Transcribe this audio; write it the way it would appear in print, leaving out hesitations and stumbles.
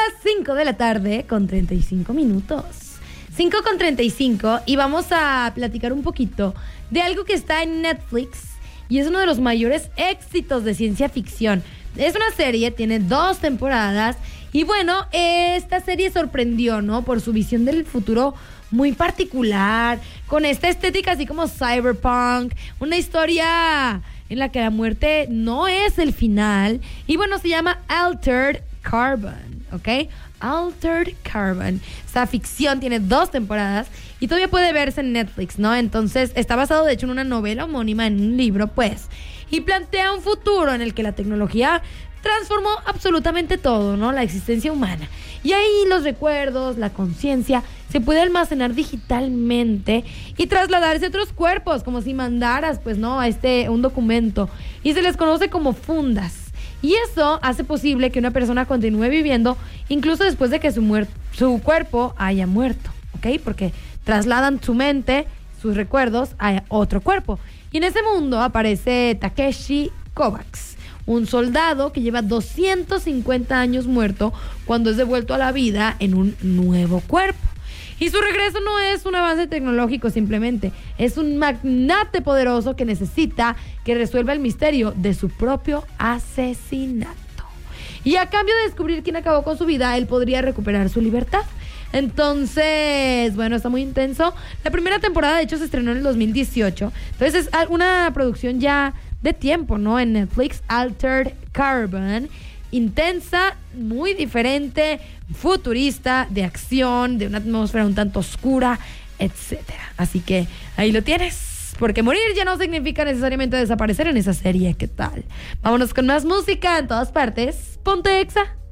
las 5 de la tarde con 35 minutos. 5:35 y vamos a platicar un poquito de algo que está en Netflix y es uno de los mayores éxitos de ciencia ficción. Es una serie, tiene 2 temporadas y bueno, esta serie sorprendió, ¿no? Por su visión del futuro muy particular, con esta estética así como cyberpunk, una historia en la que la muerte no es el final y bueno, se llama Altered Carbon, ¿ok? Altered Carbon. Esta ficción tiene 2 temporadas y todavía puede verse en Netflix, ¿no? Entonces está basado de hecho en una novela homónima, en un libro, pues, y plantea un futuro en el que la tecnología transformó absolutamente todo, ¿no? La existencia humana. Y ahí los recuerdos, la conciencia, se puede almacenar digitalmente y trasladarse a otros cuerpos, como si mandaras, pues, ¿no? Un documento. Y se les conoce como fundas. Y eso hace posible que una persona continúe viviendo incluso después de que su cuerpo haya muerto, ¿ok? Porque trasladan su mente, sus recuerdos a otro cuerpo. Y en ese mundo aparece Takeshi Kovacs, un soldado que lleva 250 años muerto cuando es devuelto a la vida en un nuevo cuerpo. Y su regreso no es un avance tecnológico simplemente, es un magnate poderoso que necesita que resuelva el misterio de su propio asesinato. Y a cambio de descubrir quién acabó con su vida, él podría recuperar su libertad. Entonces, bueno, está muy intenso. La primera temporada, de hecho, se estrenó en el 2018. Entonces, es una producción ya de tiempo, ¿no? En Netflix, Altered Carbon. Intensa, muy diferente, futurista, de acción, de una atmósfera un tanto oscura, etcétera. Así que ahí lo tienes, porque morir ya no significa necesariamente desaparecer en esa serie. ¿Qué tal? Vámonos con más música en todas partes. Ponte Exa.